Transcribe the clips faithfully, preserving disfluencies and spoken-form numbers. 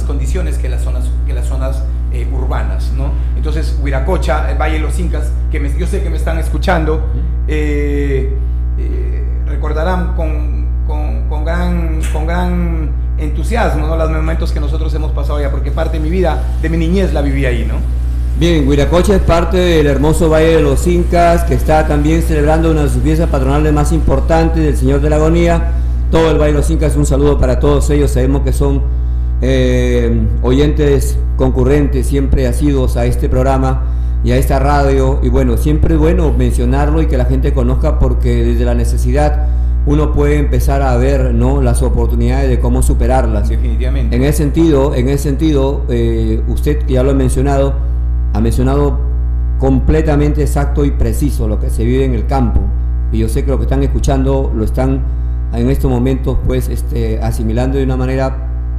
condiciones que las zonas, que las zonas eh, urbanas, ¿no? Entonces, Huiracocha, el Valle de los Incas, que me, yo sé que me están escuchando, eh, eh, recordarán con, con, con, gran, con gran entusiasmo, ¿no?, los momentos que nosotros hemos pasado allá, porque parte de mi vida, de mi niñez, la viví ahí, ¿no? Bien, Huiracocha es parte del hermoso Valle de los Incas, que está también celebrando una de sus fiestas patronales más importantes, del Señor de la Agonía. Todo el Valle de los Incas, un saludo para todos ellos. Sabemos que son eh, oyentes concurrentes, siempre asiduos a este programa y a esta radio, y bueno, siempre es bueno mencionarlo y que la gente conozca, porque desde la necesidad uno puede empezar a ver, ¿no?, las oportunidades de cómo superarlas. Definitivamente. En ese sentido, en ese sentido eh, usted, que ya lo ha mencionado, ha mencionado completamente exacto y preciso lo que se vive en el campo, y yo sé que lo que están escuchando lo están en estos momentos pues este, asimilando de una manera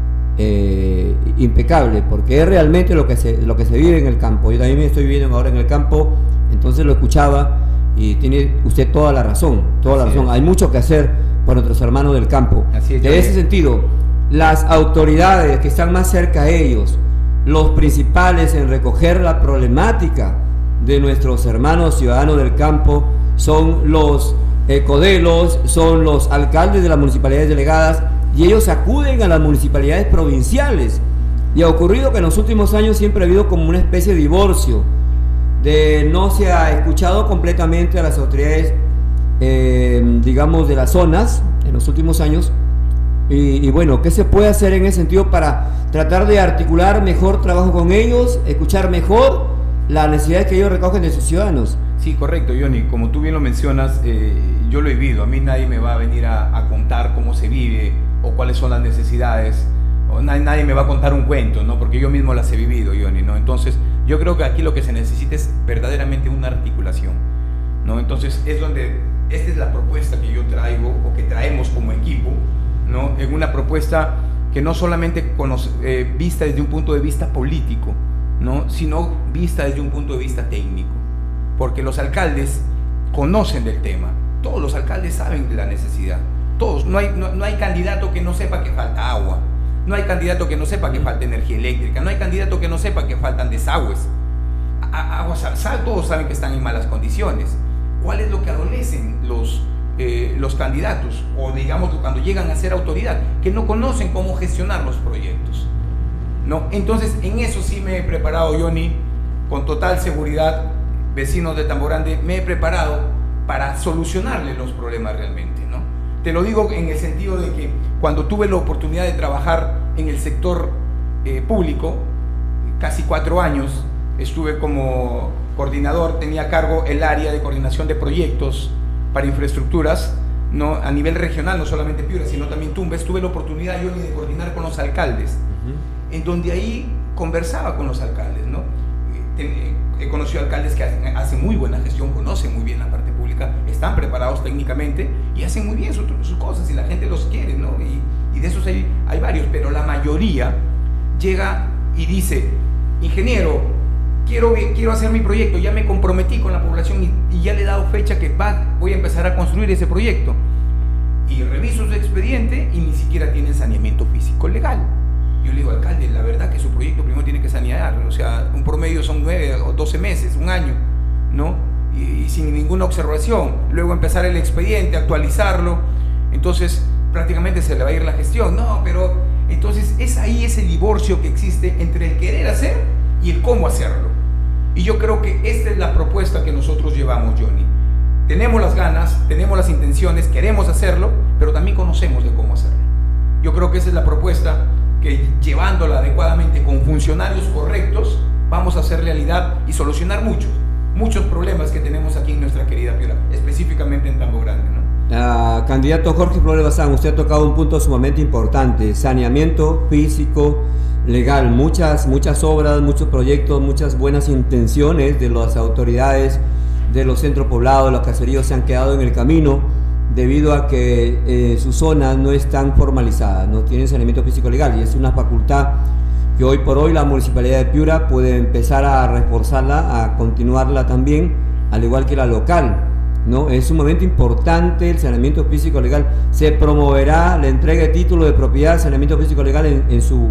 eh, impecable, porque es realmente lo que, se, lo que se vive en el campo. Yo también me estoy viviendo ahora en el campo, entonces lo escuchaba y tiene usted toda la razón, toda la razón. Hay mucho que hacer por nuestros hermanos del campo. Así es, en ese sentido, las autoridades que están más cerca a ellos, los principales en recoger la problemática de nuestros hermanos ciudadanos del campo, son los ecodelos, son los alcaldes de las municipalidades delegadas, y ellos acuden a las municipalidades provinciales. Y ha ocurrido que en los últimos años siempre ha habido como una especie de divorcio, de no se ha escuchado completamente a las autoridades eh, digamos de las zonas en los últimos años. Y, y bueno, ¿qué se puede hacer en ese sentido para tratar de articular mejor trabajo con ellos, escuchar mejor las necesidades que ellos recogen de sus ciudadanos? Sí, correcto, Johnny. Como tú bien lo mencionas, eh, yo lo he vivido. A mí nadie me va a venir a, a contar cómo se vive o cuáles son las necesidades. O nadie, nadie me va a contar un cuento, ¿no? Porque yo mismo las he vivido, Johnny, ¿no? Entonces, yo creo que aquí lo que se necesita es verdaderamente una articulación, ¿no? Entonces, es donde, esta es la propuesta que yo traigo o que traemos como equipo, ¿no? En una propuesta que no solamente conoce, eh, vista desde un punto de vista político, ¿no?, sino vista desde un punto de vista técnico, porque los alcaldes conocen del tema, todos los alcaldes saben de la necesidad, todos, no hay, no, no hay candidato que no sepa que falta agua, no hay candidato que no sepa que falta energía eléctrica, no hay candidato que no sepa que faltan desagües, agua, sal, sal, todos saben que están en malas condiciones. ¿Cuál es lo que adolecen los Eh, los candidatos, o digamos que cuando llegan a ser autoridad, que no conocen cómo gestionar los proyectos, ¿no? Entonces, en eso sí me he preparado, Johnny, con total seguridad, vecinos de Tambo Grande, me he preparado para solucionarle los problemas realmente, ¿no? Te lo digo en el sentido de que cuando tuve la oportunidad de trabajar en el sector eh, público, casi cuatro años, estuve como coordinador, tenía a cargo el área de coordinación de proyectos para infraestructuras, ¿no?, a nivel regional, no solamente Piura, sino también Tumbes. Tuve la oportunidad, yo, de coordinar con los alcaldes, uh-huh. en donde ahí conversaba con los alcaldes, ¿no? He conocido alcaldes que hacen, hacen muy buena gestión, conocen muy bien la parte pública, están preparados técnicamente y hacen muy bien sus, sus cosas, y la gente los quiere, ¿no? Y, y de esos hay, hay varios, pero la mayoría llega y dice: ingeniero, Quiero, quiero hacer mi proyecto, ya me comprometí con la población y, y ya le he dado fecha que va, voy a empezar a construir ese proyecto. Y reviso su expediente y ni siquiera tienen saneamiento físico legal. Yo le digo: alcalde, la verdad que su proyecto primero tiene que sanear, o sea, un promedio son nueve o doce meses, un año, ¿no? Y, y sin ninguna observación. Luego empezar el expediente, actualizarlo, entonces prácticamente se le va a ir la gestión. No, pero entonces es ahí ese divorcio que existe entre el querer hacer y el cómo hacerlo. Y yo creo que esta es la propuesta que nosotros llevamos, Johnny. Tenemos las ganas, tenemos las intenciones, queremos hacerlo, pero también conocemos de cómo hacerlo. Yo creo que esa es la propuesta que, llevándola adecuadamente con funcionarios correctos, vamos a hacer realidad y solucionar muchos, muchos problemas que tenemos aquí en nuestra querida Piura, específicamente en Tambo Grande, ¿no? Uh, candidato Jorge Flores Bazán, usted ha tocado un punto sumamente importante: saneamiento físico legal. Muchas, muchas obras, muchos proyectos, muchas buenas intenciones de las autoridades de los centros poblados, los caseríos, se han quedado en el camino debido a que eh, sus zonas no están formalizadas, no tienen saneamiento físico legal, y es una facultad que hoy por hoy la Municipalidad de Piura puede empezar a reforzarla, a continuarla también, al igual que la local, ¿no? Es sumamente importante el saneamiento físico legal. Se promoverá la entrega de título de propiedad, saneamiento físico legal en, en su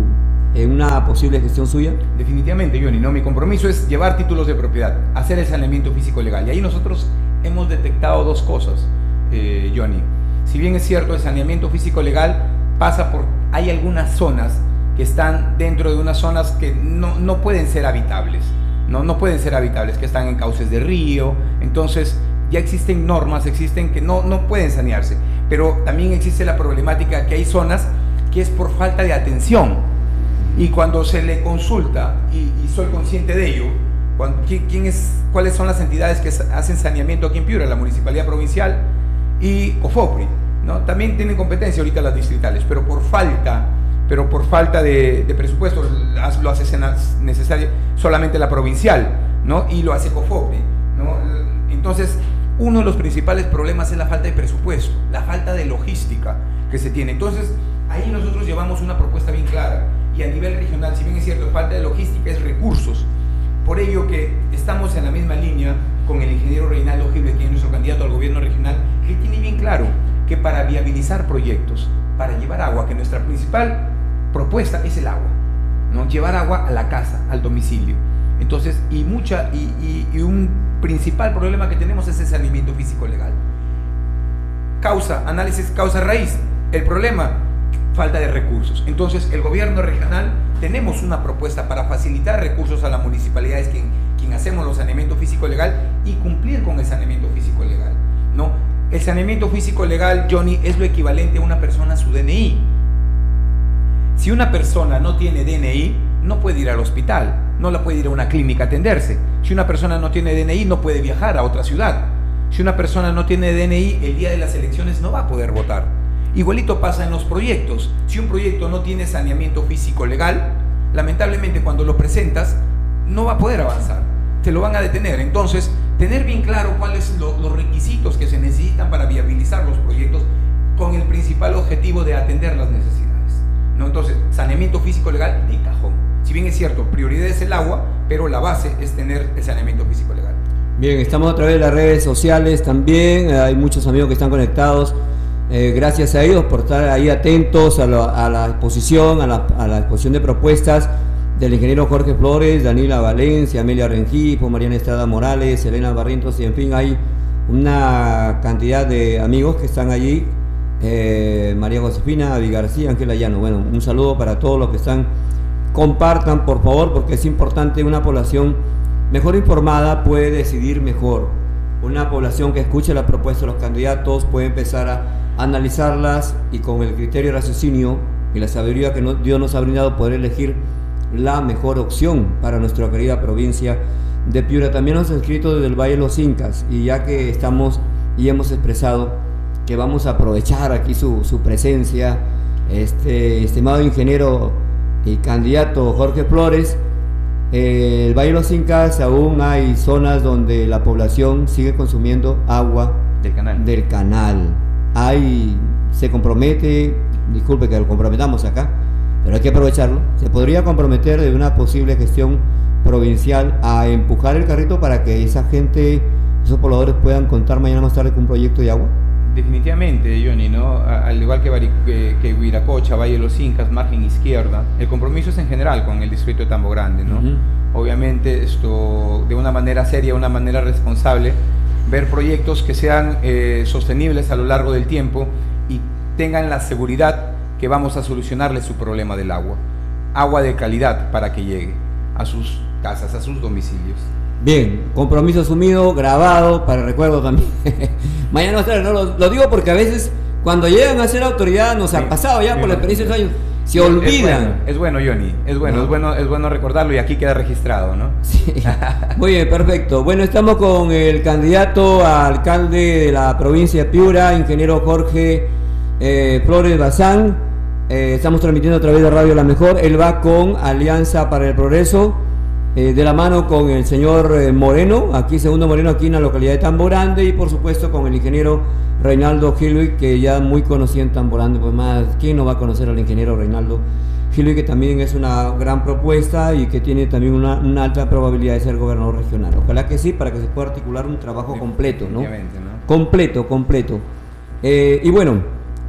en una posible gestión suya? Definitivamente, Johnny, ¿no? Mi compromiso es llevar títulos de propiedad, hacer el saneamiento físico legal. Y ahí nosotros hemos detectado dos cosas, eh, Johnny. Si bien es cierto, el saneamiento físico legal pasa por... Hay algunas zonas que están dentro de unas zonas que no, no pueden ser habitables, ¿no? No pueden ser habitables, que están en cauces de río. Entonces, ya existen normas, existen que no, no pueden sanearse. Pero también existe la problemática que hay zonas que es por falta de atención. Y cuando se le consulta, y, y soy consciente de ello, cuando, ¿quién es, ¿cuáles son las entidades que hacen saneamiento aquí en Piura? La Municipalidad Provincial y COFOPRI, ¿no? También tienen competencia ahorita las distritales, pero por falta, pero por falta de, de presupuesto lo hace necesario solamente la provincial, ¿no? Y lo hace COFOPRI, ¿no? Entonces, uno de los principales problemas es la falta de presupuesto, la falta de logística que se tiene. Entonces, ahí nosotros llevamos una propuesta bien clara. Y a nivel regional, si bien es cierto, falta de logística es recursos. Por ello que estamos en la misma línea con el ingeniero Reinaldo Gil, que es nuestro candidato al gobierno regional, que tiene bien claro que para viabilizar proyectos, para llevar agua, que nuestra principal propuesta es el agua, ¿no? Llevar agua a la casa, al domicilio. Entonces, y, mucha, y, y, y un principal problema que tenemos es el saneamiento físico legal. Causa, análisis causa-raíz. El problema, falta de recursos. Entonces, el gobierno regional tenemos una propuesta para facilitar recursos a las municipalidades quien, quien hacemos los saneamiento físico legal y cumplir con el saneamiento físico legal, ¿no? El saneamiento físico legal, Johnny, es lo equivalente a una persona a su D N I. Si una persona no tiene D N I, no puede ir al hospital, no la puede ir a una clínica a atenderse. Si una persona no tiene D N I, no puede viajar a otra ciudad. Si una persona no tiene D N I, el día de las elecciones no va a poder votar. Igualito pasa en los proyectos. Si un proyecto no tiene saneamiento físico legal, lamentablemente cuando lo presentas no va a poder avanzar, te lo van a detener. Entonces, tener bien claro cuáles son lo, los requisitos que se necesitan para viabilizar los proyectos con el principal objetivo de atender las necesidades, ¿no? Entonces, saneamiento físico legal de cajón. Si bien es cierto, prioridad es el agua, pero la base es tener el saneamiento físico legal. Bien, estamos a través de las redes sociales también, hay muchos amigos que están conectados. Eh, gracias a ellos por estar ahí atentos a, lo, a la exposición, a la, a la exposición de propuestas del ingeniero Jorge Flores, Daniela Valencia, Amelia Rengifo, Mariana Estrada Morales, Elena Barrientos, y en fin, hay una cantidad de amigos que están allí, eh, María Josefina, Avi García, Ángela Llano. Bueno, un saludo para todos los que están. Compartan, por favor, porque es importante. Una población mejor informada puede decidir mejor. Una población que escuche la propuesta de los candidatos puede empezar a analizarlas y con el criterio de raciocinio y la sabiduría que Dios nos ha brindado poder elegir la mejor opción para nuestra querida provincia de Piura. También nos han escrito desde el Valle de los Incas, y ya que estamos y hemos expresado que vamos a aprovechar aquí su, su presencia, este estimado ingeniero y candidato Jorge Flores, eh, el Valle de los Incas aún hay zonas donde la población sigue consumiendo agua del canal. Del canal. Hay, se compromete, disculpe que lo comprometamos acá, pero hay que aprovecharlo. Se podría comprometer de una posible gestión provincial a empujar el carrito para que esa gente, esos pobladores puedan contar mañana más tarde con un proyecto de agua. Definitivamente, Johnny, ¿no? Al igual que, Bari, que, que Huiracocha, Valle de los Incas, margen izquierda, el compromiso es en general con el distrito de Tambo Grande, ¿no? Uh-huh. Obviamente, esto de una manera seria, una manera responsable, ver proyectos que sean eh, sostenibles a lo largo del tiempo y tengan la seguridad que vamos a solucionarle su problema del agua. Agua de calidad para que llegue a sus casas, a sus domicilios. Bien, compromiso asumido, grabado, para recuerdo también. Mañana no lo, lo digo porque a veces cuando llegan a ser autoridad nos sí, ha pasado ya por la experiencia de los años, se sí, olvidan. Es bueno, es bueno, Johnny, es bueno, ¿no? es bueno, es bueno recordarlo y aquí queda registrado, ¿no? Sí. Muy bien, perfecto. Bueno, estamos con el candidato a alcalde de la provincia de Piura, ingeniero Jorge eh, Flores Bazán. Eh, estamos transmitiendo a través de Radio La Mejor. Él va con Alianza para el Progreso, eh, de la mano con el señor eh, Moreno, aquí segundo Moreno, aquí en la localidad de Tambo Grande, y por supuesto con el ingeniero Reinaldo Gilwick, que ya muy conocido en Tambo Grande, pues más, ¿quién no va a conocer al ingeniero Reinaldo Gilwick, que también es una gran propuesta y que tiene también una, una alta probabilidad de ser gobernador regional? Ojalá que sí, para que se pueda articular un trabajo completo, ¿no? ¿no? Completo, completo. Eh, y bueno,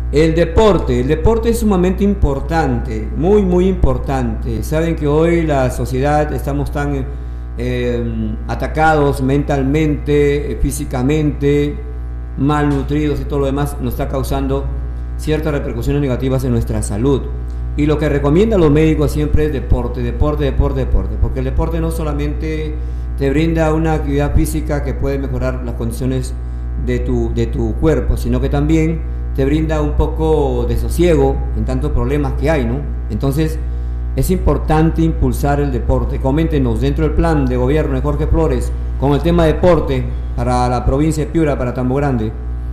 El deporte, el deporte es sumamente importante, muy muy importante. Saben que hoy la sociedad estamos tan eh, atacados mentalmente, eh, físicamente, malnutridos y todo lo demás, nos está causando ciertas repercusiones negativas en nuestra salud. Y lo que recomiendan los médicos siempre es deporte, deporte, deporte, deporte, porque el deporte no solamente te brinda una actividad física que puede mejorar las condiciones de tu, de tu cuerpo, sino que también te brinda un poco de sosiego en tantos problemas que hay, ¿no? Entonces, es importante impulsar el deporte. Coméntenos, dentro del plan de gobierno de Jorge Flores, con el tema deporte para la provincia de Piura, para Tambo Grande.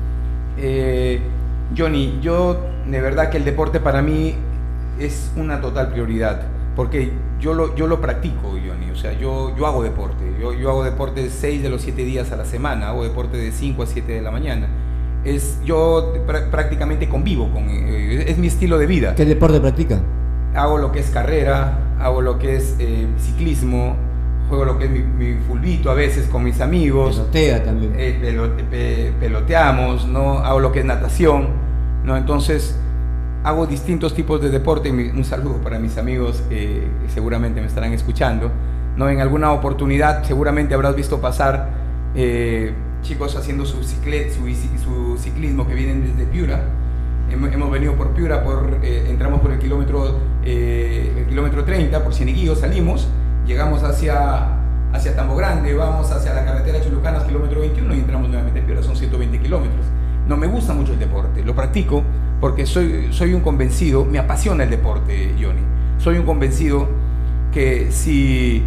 Eh, Johnny, yo de verdad que el deporte para mí es una total prioridad, porque yo lo, yo lo practico, Johnny, o sea, yo, yo hago deporte, yo, yo hago deporte seis de los siete días a la semana, hago deporte de cinco a siete de la mañana. Es, yo pr prácticamente convivo con, eh, es mi estilo de vida. ¿Qué deporte practica? Hago lo que es carrera, hago lo que es eh, ciclismo, juego lo que es mi, mi fulbito a veces con mis amigos. Pelotea también. Eh, pelote, pe, peloteamos, ¿no? Hago lo que es natación, ¿no? Entonces, hago distintos tipos de deporte. Un saludo para mis amigos que seguramente me estarán escuchando, ¿no? En alguna oportunidad seguramente habrás visto pasar eh, chicos haciendo su, cicle, su, su ciclismo que vienen desde Piura. Hemos, hemos venido por Piura, por, eh, entramos por el kilómetro, eh, el kilómetro treinta, por Cieneguillo salimos, llegamos hacia, hacia Tambo Grande, vamos hacia la carretera Chulucanas, kilómetro veintiuno, y entramos nuevamente en Piura, son ciento veinte kilómetros. No me gusta mucho el deporte, lo practico porque soy, soy un convencido, me apasiona el deporte, Johnny. Soy un convencido que si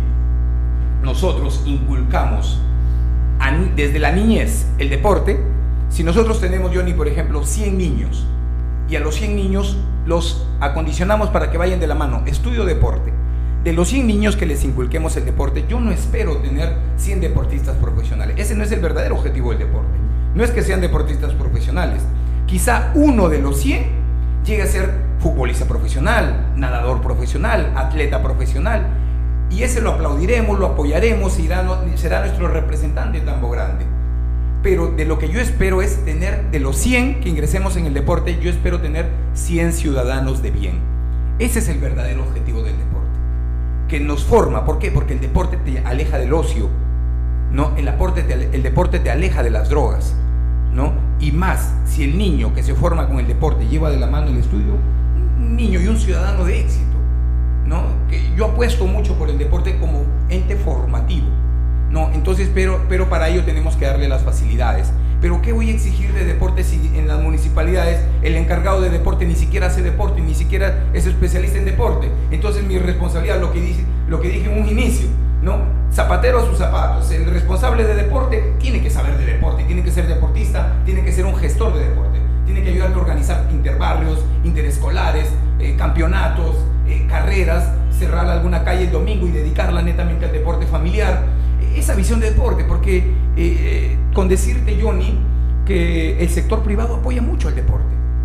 nosotros inculcamos a, desde la niñez el deporte, si nosotros tenemos, Johnny, por ejemplo, cien niños, y a los cien niños los acondicionamos para que vayan de la mano, estudio deporte. De los cien niños que les inculquemos el deporte, yo no espero tener cien deportistas profesionales. Ese no es el verdadero objetivo del deporte. No es que sean deportistas profesionales. Quizá uno de los cien llegue a ser futbolista profesional, nadador profesional, atleta profesional, y ese lo aplaudiremos, lo apoyaremos y será nuestro representante Tambo Grande. Pero de lo que yo espero es tener, de los cien que ingresemos en el deporte, yo espero tener cien ciudadanos de bien. Ese es el verdadero objetivo del deporte, que nos forma. ¿Por qué? Porque el deporte te aleja del ocio, ¿no? El, aporte te, el deporte te aleja de las drogas, ¿no? Y más, si el niño que se forma con el deporte lleva de la mano el estudio, un niño y un ciudadano de éxito, ¿no? Que yo apuesto mucho por el deporte como ente formativo, ¿no? Entonces, pero, pero para ello tenemos que darle las facilidades. Pero ¿qué voy a exigir de deporte si en las municipalidades el encargado de deporte ni siquiera hace deporte, ni siquiera es especialista en deporte? Entonces mi responsabilidad, lo que dije, lo que dije en un inicio, ¿no? Zapatero a sus zapatos. El responsable de deporte tiene que saber de deporte, tiene que ser deportista, tiene que ser un gestor de deporte, tiene que ayudarme a organizar interbarrios, interescolares, eh, campeonatos, eh, carreras, cerrar alguna calle el domingo y dedicarla netamente al deporte familiar. Esa visión de deporte, porque eh, con decirte, Johnny, que el sector privado apoya mucho al deporte.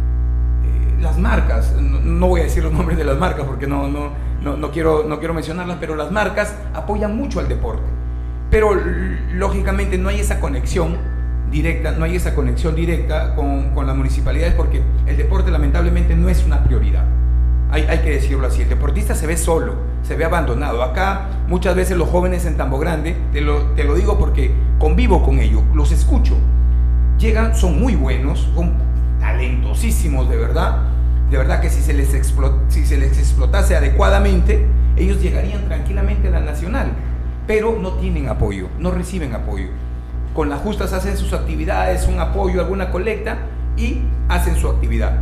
Eh, las marcas, no, no voy a decir los nombres de las marcas porque no, no, no, no, quiero, no quiero mencionarlas, pero las marcas apoyan mucho al deporte. Pero lógicamente no hay esa conexión directa, no hay esa conexión directa con, con las municipalidades, porque el deporte lamentablemente no es una prioridad. Hay, hay que decirlo así, el deportista se ve solo, se ve abandonado. Acá muchas veces los jóvenes en Tambo Grande, te lo, te lo digo porque convivo con ellos, los escucho, llegan, son muy buenos, son talentosísimos de verdad, de verdad que si se les, explot, si se les explotase adecuadamente, ellos llegarían tranquilamente a la nacional, pero no tienen apoyo, no reciben apoyo. Con las justas hacen sus actividades, un apoyo, alguna colecta, y hacen su actividad.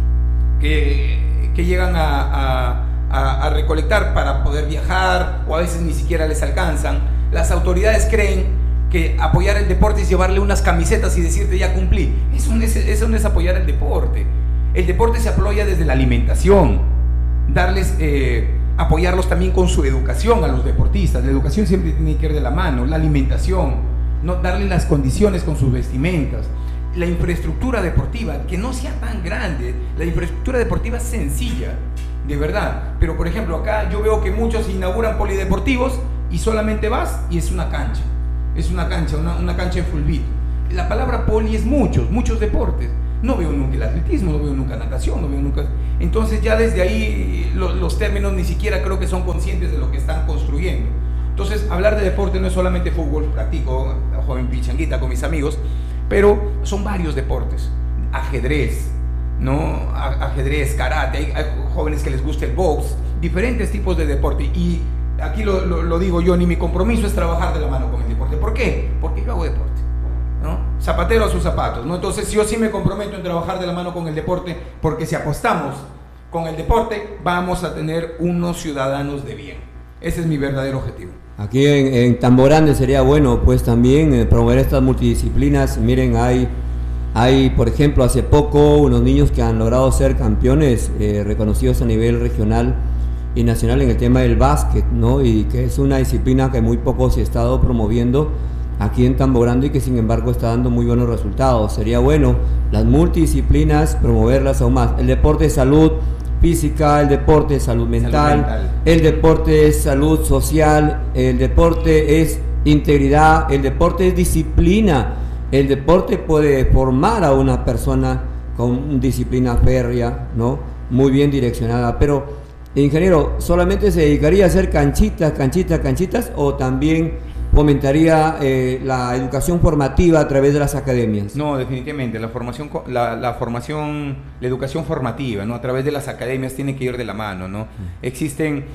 Que... que llegan a, a, a, a recolectar para poder viajar, o a veces ni siquiera les alcanzan. Las autoridades creen que apoyar el deporte es llevarle unas camisetas y decirte ya cumplí. Eso no es, eso no es apoyar el deporte. El deporte se apoya desde la alimentación, darles, eh, apoyarlos también con su educación a los deportistas. La educación siempre tiene que ir de la mano, la alimentación, no darles las condiciones con sus vestimentas. La infraestructura deportiva, que no sea tan grande, la infraestructura deportiva es sencilla, de verdad. Pero por ejemplo acá yo veo que muchos inauguran polideportivos y solamente vas y es una cancha, es una cancha, una, una cancha de fulbito. La palabra poli es muchos, muchos deportes, no veo nunca el atletismo, no veo nunca natación, no veo nunca... Entonces ya desde ahí lo, los términos ni siquiera creo que son conscientes de lo que están construyendo. Entonces hablar de deporte no es solamente fútbol, practico joven pichanguita con mis amigos, pero son varios deportes, ajedrez, ¿no? Ajedrez, karate, hay, hay jóvenes que les gusta el box, diferentes tipos de deporte, y aquí lo, lo, lo digo yo, ni mi compromiso es trabajar de la mano con el deporte. ¿Por qué? Porque yo hago deporte, ¿no? Zapatero a sus zapatos, ¿no? Entonces yo sí me comprometo en trabajar de la mano con el deporte, porque si apostamos con el deporte vamos a tener unos ciudadanos de bien. Ese es mi verdadero objetivo. Aquí en, en Tambo Grande sería bueno pues también eh, promover estas multidisciplinas. Miren, hay, hay por ejemplo hace poco unos niños que han logrado ser campeones eh, reconocidos a nivel regional y nacional en el tema del básquet, ¿no? Y que es una disciplina que muy poco se ha estado promoviendo aquí en Tambo Grande y que sin embargo está dando muy buenos resultados. Sería bueno las multidisciplinas promoverlas aún más. El deporte es salud física, el deporte es salud mental, salud mental, el deporte es salud social, el deporte es integridad, el deporte es disciplina. El deporte puede formar a una persona con disciplina férrea, ¿no? Muy bien direccionada. Pero, ingeniero, ¿solamente se dedicaría a hacer canchitas, canchitas, canchitas o también fomentaría eh, la educación formativa a través de las academias? No, definitivamente, la formación, la, la formación, la educación formativa, ¿no? A través de las academias tiene que ir de la mano, ¿no? Existen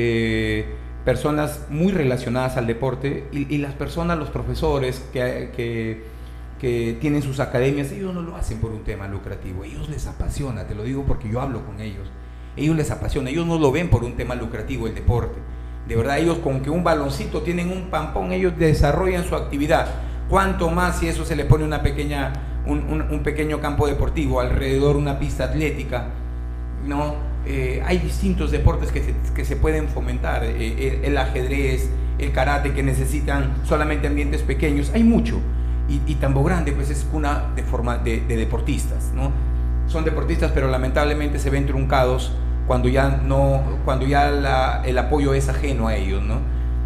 eh, personas muy relacionadas al deporte y, y las personas, los profesores que, que, que tienen sus academias, ellos no lo hacen por un tema lucrativo, ellos les apasiona, te lo digo porque yo hablo con ellos, ellos les apasiona, ellos no lo ven por un tema lucrativo el deporte. De verdad, ellos con que un baloncito tienen un pampón, ellos desarrollan su actividad. Cuanto más si eso se le pone una pequeña, un, un, un pequeño campo deportivo, alrededor una pista atlética, ¿no? Eh, hay distintos deportes que se, que se pueden fomentar, eh, el, el ajedrez, el karate, que necesitan solamente ambientes pequeños, hay mucho. Y, y Tambo Grande pues es cuna de, forma, de, de deportistas, ¿no? Son deportistas, pero lamentablemente se ven truncados cuando ya no, cuando ya la, el apoyo es ajeno a ellos, ¿no?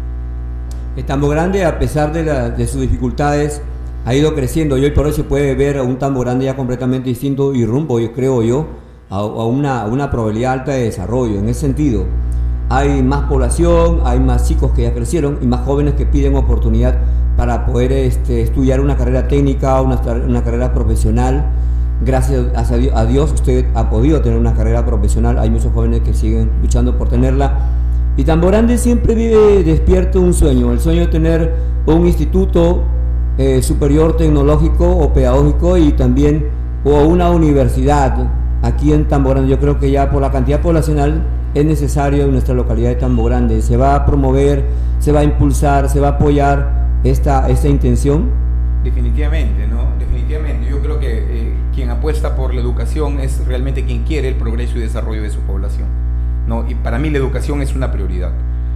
El Tambo Grande, a pesar de, la, de sus dificultades, ha ido creciendo y hoy por hoy se puede ver un Tambo Grande ya completamente distinto y rumbo, yo creo yo, a, a, una, a una probabilidad alta de desarrollo. En ese sentido, hay más población, hay más chicos que ya crecieron y más jóvenes que piden oportunidad para poder este, estudiar una carrera técnica, una, una carrera profesional. Gracias a Dios usted ha podido tener una carrera profesional, hay muchos jóvenes que siguen luchando por tenerla. Y Tambo Grande siempre vive despierto un sueño, el sueño de tener un instituto eh, superior tecnológico o pedagógico y también o una universidad aquí en Tambo Grande. Yo creo que ya por la cantidad poblacional es necesario en nuestra localidad de Tambo Grande. Se va a promover, se va a impulsar, se va a apoyar esta, esta intención. Definitivamente, ¿no? Definitivamente. Yo creo que eh, quien apuesta por la educación es realmente quien quiere el progreso y desarrollo de su población, ¿no? Y para mí la educación es una prioridad.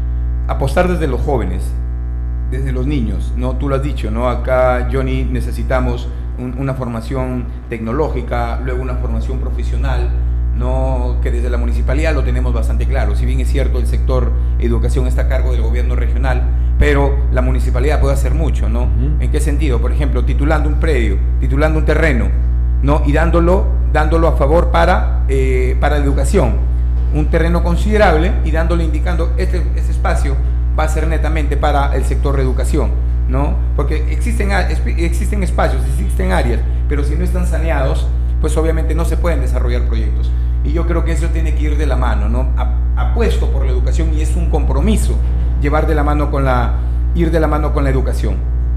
Apostar desde los jóvenes, desde los niños, ¿no? Tú lo has dicho, ¿no? Acá, Johnny, necesitamos un, una formación tecnológica, luego una formación profesional, ¿no? Que desde la municipalidad lo tenemos bastante claro. Si bien es cierto, el sector educación está a cargo del gobierno regional, pero la municipalidad puede hacer mucho, ¿no? Uh-huh. ¿En qué sentido? Por ejemplo, titulando un predio, titulando un terreno, ¿no? Y dándolo, dándolo a favor para, eh, para la educación. Un terreno considerable y dándole, indicando, este, este espacio va a ser netamente para el sector de educación, ¿no? Porque existen, existen espacios, existen áreas, pero si no están saneados, pues obviamente no se pueden desarrollar proyectos. Y yo creo que eso tiene que ir de la mano, ¿no? Apuesto por la educación y es un compromiso llevar de la mano con la, ir de la mano con la educación.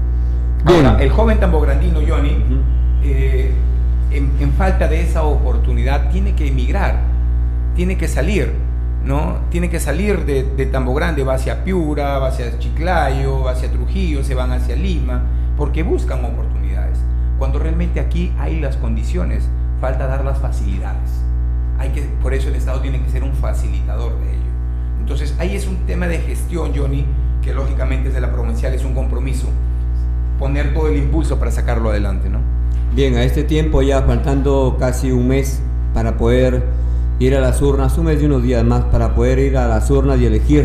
Bien. Ahora, el joven tambograndino, Johnny, uh-huh. eh, en, en falta de esa oportunidad, tiene que emigrar, tiene que salir, ¿no? Tiene que salir de, de Tambo Grande, va hacia Piura, va hacia Chiclayo, va hacia Trujillo, se van hacia Lima, porque buscan oportunidades. Cuando realmente aquí hay las condiciones, falta dar las facilidades. Hay que, por eso el Estado tiene que ser un facilitador de ello. Entonces, ahí es un tema de gestión, Johnny, que lógicamente desde la provincial es un compromiso, poner todo el impulso para sacarlo adelante, ¿no? Bien, a este tiempo ya faltando casi un mes para poder ir a las urnas, un mes y unos días más para poder ir a las urnas y elegir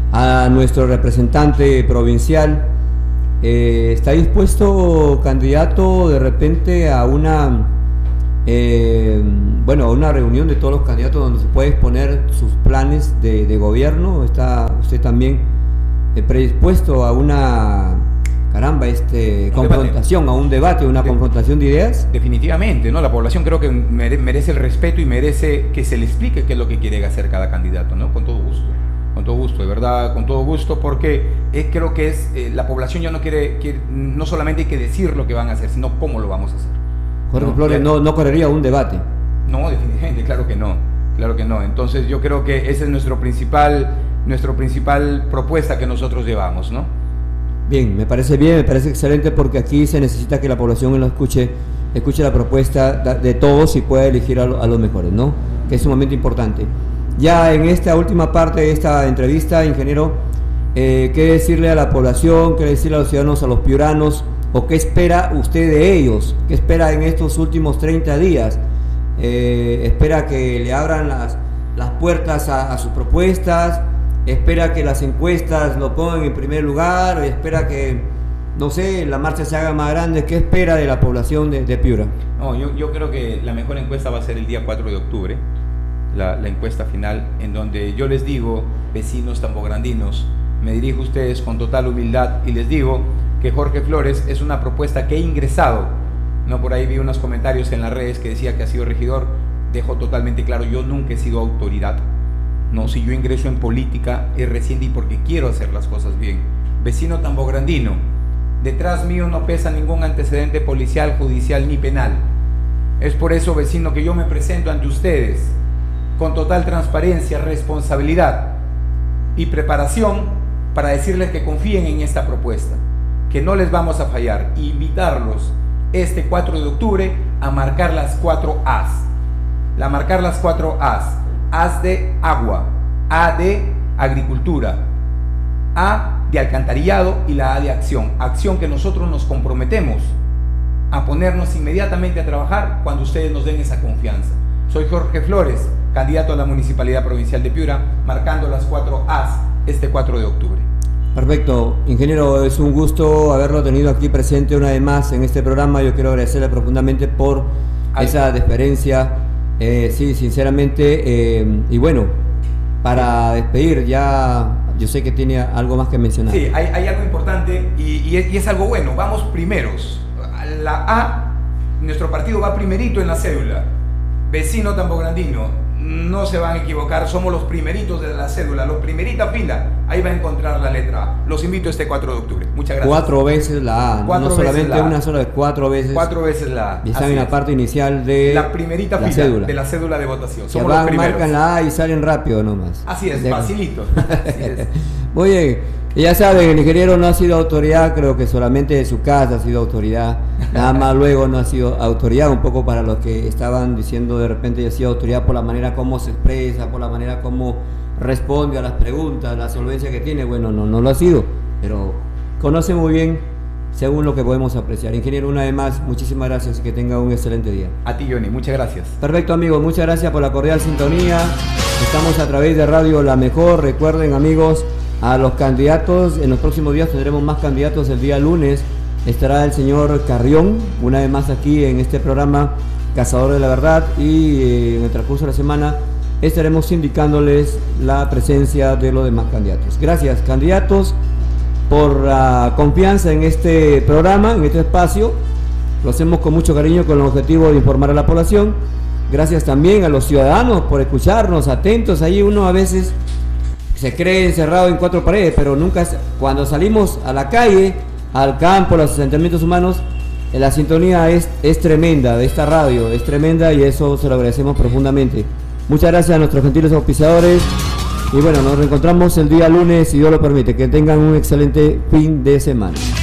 a nuestro representante provincial. Eh, ¿Está dispuesto, candidato, de repente a una eh, bueno, una reunión de todos los candidatos donde se puede exponer sus planes de, de gobierno. ¿Está usted también eh, predispuesto a una, caramba, este, un confrontación, debate. a un debate, una de, confrontación de ideas? Definitivamente, ¿no? La población creo que merece el respeto y merece que se le explique qué es lo que quiere hacer cada candidato, ¿no? Con todo gusto. Con todo gusto, de verdad, con todo gusto, porque es, creo que es eh, la población ya no quiere, quiere, no solamente hay que decir lo que van a hacer, sino cómo lo vamos a hacer. Jorge ¿no? Flores no, no correría un debate. No, definitivamente, claro que no, claro que no. Entonces yo creo que esa es nuestro principal, nuestro principal propuesta que nosotros llevamos, ¿no? Bien, me parece bien, me parece excelente, porque aquí se necesita que la población lo escuche, escuche la propuesta de todos y pueda elegir a, lo, a los mejores, ¿no? Que es sumamente importante. Ya en esta última parte de esta entrevista, ingeniero, eh, ¿qué decirle a la población, qué decirle a los ciudadanos, a los piuranos, o qué espera usted de ellos? ¿Qué espera en estos últimos treinta días? Eh, ¿Espera que le abran las, las puertas a, a sus propuestas? ¿Espera que las encuestas lo pongan en primer lugar? ¿Espera que, no sé, la marcha se haga más grande? ¿Qué espera de la población de, de Piura? No, yo, yo creo que la mejor encuesta va a ser el día cuatro de octubre. La, la encuesta final, en donde yo les digo, vecinos tambograndinos, me dirijo a ustedes con total humildad y les digo que Jorge Flores es una propuesta que he ingresado, no, por ahí vi unos comentarios en las redes que decía que ha sido regidor. Dejo totalmente claro, yo nunca he sido autoridad, no, si yo ingreso en política es recién y porque quiero hacer las cosas bien. Vecino tambograndino, detrás mío no pesa ningún antecedente policial, judicial ni penal. Es por eso, vecino, que yo me presento ante ustedes con total transparencia, responsabilidad y preparación para decirles que confíen en esta propuesta, que no les vamos a fallar, e invitarlos este cuatro de octubre a marcar las cuatro A's. La marcar las cuatro A's. A's de agua, A de agricultura, A de alcantarillado y la A de acción. Acción que nosotros nos comprometemos a ponernos inmediatamente a trabajar cuando ustedes nos den esa confianza. Soy Jorge Flores, candidato a la Municipalidad Provincial de Piura, marcando las cuatro A's este cuatro de octubre. Perfecto, ingeniero, es un gusto haberlo tenido aquí presente una vez más en este programa. Yo quiero agradecerle profundamente por Ay. esa deferencia, eh, sí, sinceramente, eh, y bueno, para despedir, ya yo sé que tiene algo más que mencionar. Sí, hay, hay algo importante y, y, es, y es algo bueno. Vamos primeros. La A, nuestro partido va primerito en la cédula. Vecino tambograndino, no se van a equivocar, somos los primeritos de la cédula, los primerita fila, ahí va a encontrar la letra A. Los invito este cuatro de octubre. Muchas gracias. Cuatro veces la A, cuatro no solamente la una sola, cuatro veces. Cuatro veces la A. Y están en la parte inicial de la primerita la fila cédula. de la cédula de votación. Somos van, los primeros. Marcan la A y salen rápido nomás. Así es, facilito. Así es. Muy bien. Ya saben, el ingeniero no ha sido autoridad, creo que solamente de su casa ha sido autoridad, nada más luego no ha sido autoridad, un poco para los que estaban diciendo de repente ya ha sido autoridad por la manera como se expresa, por la manera como responde a las preguntas, la solvencia que tiene. Bueno, no, no lo ha sido, pero conoce muy bien según lo que podemos apreciar. Ingeniero, una vez más, muchísimas gracias y que tenga un excelente día. A ti, Johnny, muchas gracias. Perfecto, amigos, muchas gracias por la cordial sintonía. Estamos a través de Radio La Mejor. Recuerden, amigos, a los candidatos, en los próximos días tendremos más candidatos. El día lunes estará el señor Carrión, una vez más aquí en este programa Cazador de la Verdad, y eh, en el transcurso de la semana estaremos indicándoles la presencia de los demás candidatos. Gracias, candidatos, por la confianza en este programa, en este espacio. Lo hacemos con mucho cariño, con el objetivo de informar a la población. Gracias también a los ciudadanos por escucharnos, atentos. Ahí uno a veces se cree encerrado en cuatro paredes, pero nunca, cuando salimos a la calle, al campo, a los asentamientos humanos, la sintonía es, es tremenda de esta radio, es tremenda, y eso se lo agradecemos profundamente. Muchas gracias a nuestros gentiles auspiciadores, y bueno, nos reencontramos el día lunes, si Dios lo permite. Que tengan un excelente fin de semana.